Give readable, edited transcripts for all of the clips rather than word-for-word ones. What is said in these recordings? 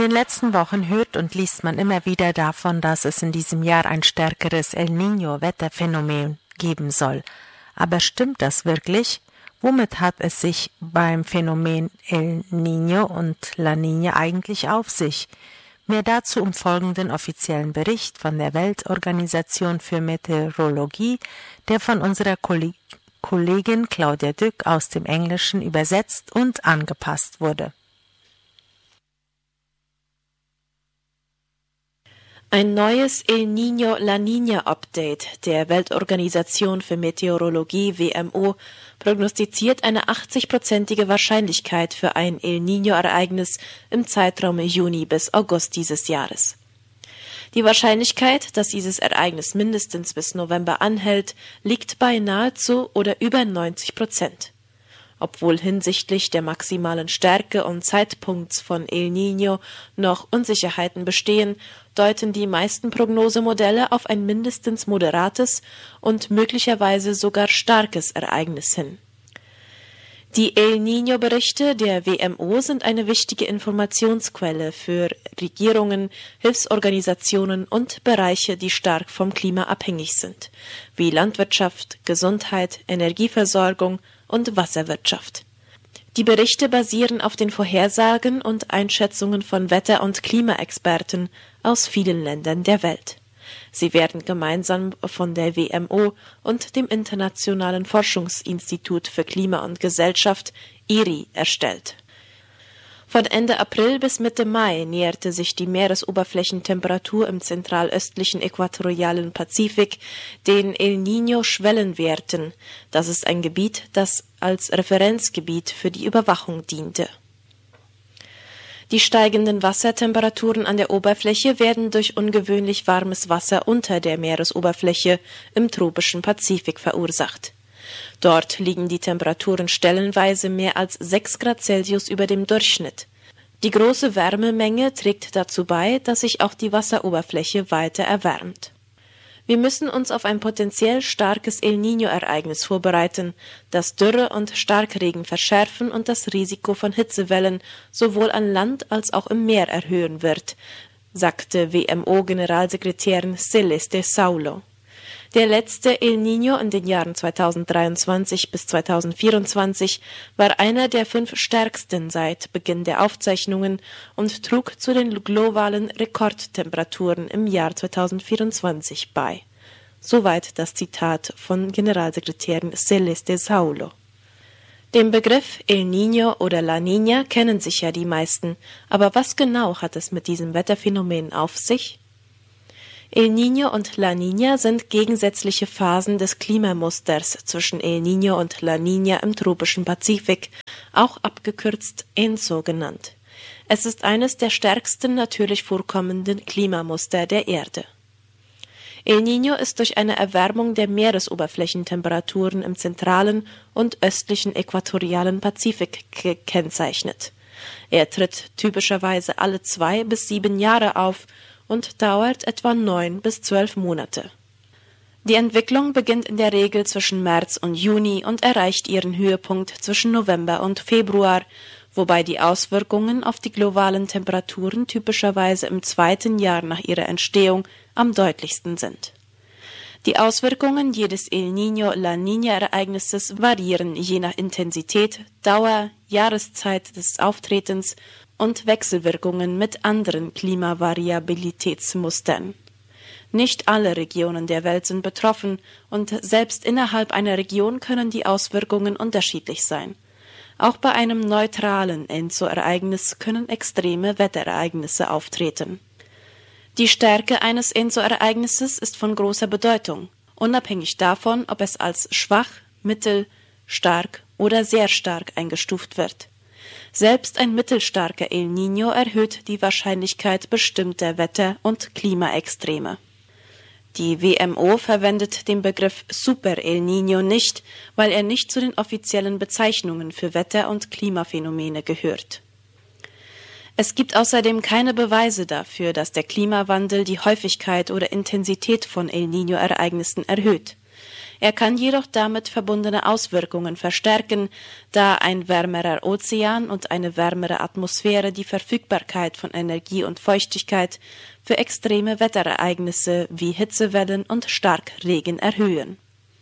den letzten Wochen hört und liest man immer wieder davon, dass es in diesem Jahr ein stärkeres El Niño-Wetterphänomen geben soll. Aber stimmt das wirklich? Womit hat es sich beim Phänomen El Niño und La Niña eigentlich auf sich? Mehr dazu im folgenden offiziellen Bericht von der Weltorganisation für Meteorologie, der von unserer Kollegin Claudia Dück aus dem Englischen übersetzt und angepasst wurde. Ein neues El Niño-La Niña-Update der Weltorganisation für Meteorologie WMO prognostiziert eine 80-prozentige Wahrscheinlichkeit für ein El Niño-Ereignis im Zeitraum Juni bis August dieses Jahres. Die Wahrscheinlichkeit, dass dieses Ereignis mindestens bis November anhält, liegt bei nahezu oder über 90%. Obwohl hinsichtlich der maximalen Stärke und Zeitpunkts von El Niño noch Unsicherheiten bestehen, deuten die meisten Prognosemodelle auf ein mindestens moderates und möglicherweise sogar starkes Ereignis hin. Die El Niño-Berichte der WMO sind eine wichtige Informationsquelle für Regierungen, Hilfsorganisationen und Bereiche, die stark vom Klima abhängig sind, wie Landwirtschaft, Gesundheit, Energieversorgung und Wasserwirtschaft. Die Berichte basieren auf den Vorhersagen und Einschätzungen von Wetter- und Klimaexperten aus vielen Ländern der Welt. Sie werden gemeinsam von der WMO und dem Internationalen Forschungsinstitut für Klima und Gesellschaft IRI erstellt. Von Ende April bis Mitte Mai näherte sich die Meeresoberflächentemperatur im zentralöstlichen äquatorialen Pazifik den El Niño-Schwellenwerten. Das ist ein Gebiet, das als Referenzgebiet für die Überwachung diente. Die steigenden Wassertemperaturen an der Oberfläche werden durch ungewöhnlich warmes Wasser unter der Meeresoberfläche im tropischen Pazifik verursacht. Dort liegen die Temperaturen stellenweise mehr als 6 Grad Celsius über dem Durchschnitt. Die große Wärmemenge trägt dazu bei, dass sich auch die Wasseroberfläche weiter erwärmt. Wir müssen uns auf ein potenziell starkes El Niño-Ereignis vorbereiten, das Dürre und Starkregen verschärfen und das Risiko von Hitzewellen sowohl an Land als auch im Meer erhöhen wird, sagte WMO-Generalsekretärin Celeste Saulo. Der letzte El Niño in den Jahren 2023 bis 2024 war einer der 5 stärksten seit Beginn der Aufzeichnungen und trug zu den globalen Rekordtemperaturen im Jahr 2024 bei. Soweit das Zitat von Generalsekretärin Celeste Saulo. Den Begriff El Niño oder La Niña kennen sicher die meisten, aber was genau hat es mit diesem Wetterphänomen auf sich? El Niño und La Niña sind gegensätzliche Phasen des Klimamusters zwischen El Niño und La Niña im tropischen Pazifik, auch abgekürzt ENSO genannt. Es ist eines der stärksten natürlich vorkommenden Klimamuster der Erde. El Niño ist durch eine Erwärmung der Meeresoberflächentemperaturen im zentralen und östlichen äquatorialen Pazifik gekennzeichnet. Er tritt typischerweise alle 2 bis 7 Jahre auf und dauert etwa 9 bis 12 Monate. Die Entwicklung beginnt in der Regel zwischen März und Juni und erreicht ihren Höhepunkt zwischen November und Februar, wobei die Auswirkungen auf die globalen Temperaturen typischerweise im 2. Jahr nach ihrer Entstehung am deutlichsten sind. Die Auswirkungen jedes El Niño-La Niña-Ereignisses variieren je nach Intensität, Dauer, Jahreszeit des Auftretens und Wechselwirkungen mit anderen Klimavariabilitätsmustern. Nicht alle Regionen der Welt sind betroffen und selbst innerhalb einer Region können die Auswirkungen unterschiedlich sein. Auch bei einem neutralen ENSO-Ereignis können extreme Wetterereignisse auftreten. Die Stärke eines ENSO-Ereignisses ist von großer Bedeutung, unabhängig davon, ob es als schwach, mittel, stark oder sehr stark eingestuft wird. Selbst ein mittelstarker El Niño erhöht die Wahrscheinlichkeit bestimmter Wetter- und Klimaextreme. Die WMO verwendet den Begriff Super El Niño nicht, weil er nicht zu den offiziellen Bezeichnungen für Wetter- und Klimaphänomene gehört. Es gibt außerdem keine Beweise dafür, dass der Klimawandel die Häufigkeit oder Intensität von El Niño-Ereignissen erhöht. Er kann jedoch damit verbundene Auswirkungen verstärken, da ein wärmerer Ozean und eine wärmere Atmosphäre die Verfügbarkeit von Energie und Feuchtigkeit für extreme Wetterereignisse wie Hitzewellen und Starkregen erhöhen.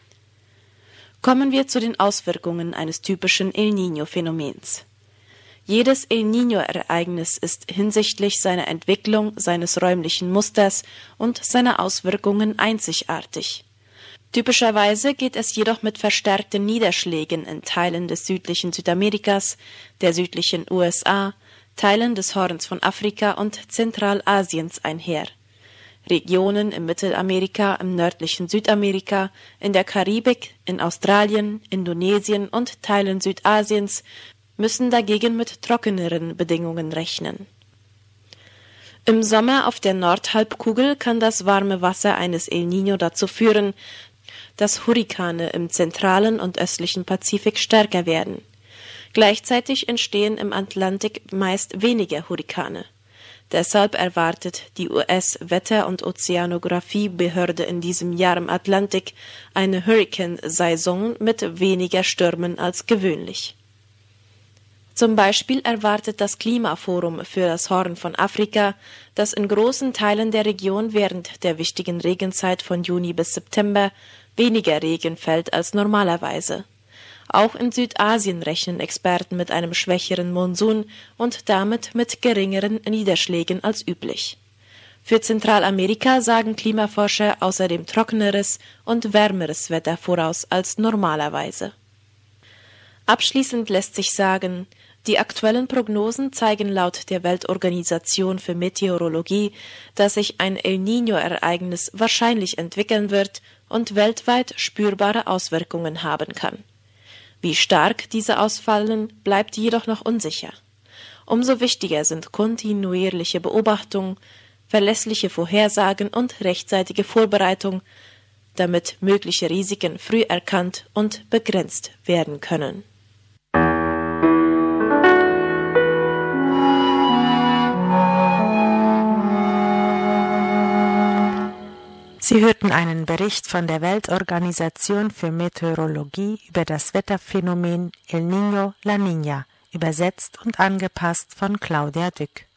Kommen wir zu den Auswirkungen eines typischen El Niño-Phänomens. Jedes El Niño-Ereignis ist hinsichtlich seiner Entwicklung, seines räumlichen Musters und seiner Auswirkungen einzigartig. Typischerweise geht es jedoch mit verstärkten Niederschlägen in Teilen des südlichen Südamerikas, der südlichen USA, Teilen des Horns von Afrika und Zentralasiens einher. Regionen im Mittelamerika, im nördlichen Südamerika, in der Karibik, in Australien, Indonesien und Teilen Südasiens müssen dagegen mit trockeneren Bedingungen rechnen. Im Sommer auf der Nordhalbkugel kann das warme Wasser eines El Niño dazu führen, dass Hurrikane im zentralen und östlichen Pazifik stärker werden. Gleichzeitig entstehen im Atlantik meist weniger Hurrikane. Deshalb erwartet die US-Wetter- und Ozeanographie-Behörde in diesem Jahr im Atlantik eine Hurrikansaison mit weniger Stürmen als gewöhnlich. Zum Beispiel erwartet das Klimaforum für das Horn von Afrika, dass in großen Teilen der Region während der wichtigen Regenzeit von Juni bis September weniger Regen fällt als normalerweise. Auch in Südasien rechnen Experten mit einem schwächeren Monsun und damit mit geringeren Niederschlägen als üblich. Für Zentralamerika sagen Klimaforscher außerdem trockeneres und wärmeres Wetter voraus als normalerweise. Abschließend lässt sich sagen, die aktuellen Prognosen zeigen laut der Weltorganisation für Meteorologie, dass sich ein El Niño-Ereignis wahrscheinlich entwickeln wird und weltweit spürbare Auswirkungen haben kann. Wie stark diese ausfallen, bleibt jedoch noch unsicher. Umso wichtiger sind kontinuierliche Beobachtung, verlässliche Vorhersagen und rechtzeitige Vorbereitung, damit mögliche Risiken früh erkannt und begrenzt werden können. Sie hörten einen Bericht von der Weltorganisation für Meteorologie über das Wetterphänomen El Niño, La Niña, übersetzt und angepasst von Claudia Dück.